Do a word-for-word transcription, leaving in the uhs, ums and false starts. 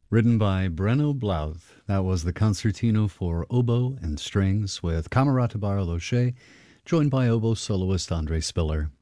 Written by Brenno Blouth. That was the concertino for oboe and strings with Camerata Barloche, joined by oboe soloist Andre Spiller.